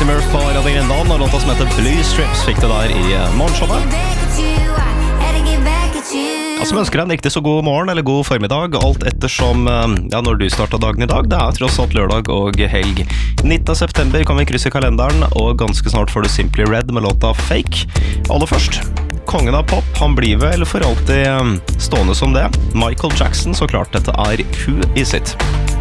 Tracy Murph og Radio Grindal, og låta som heter Blue Strips fikk du der i morgenshowet. Som ønsker deg en riktig så god morgen eller god formiddag, alt ettersom når du startet dagen i dag. Det tross alt lørdag og helg. 19. september kan vi krysse kalenderen, og ganske snart får du Simply Red med låta Fake. Aller først, kongen av pop, han blir vel for alltid stående som det. Michael Jackson, så klart dette Who Is It?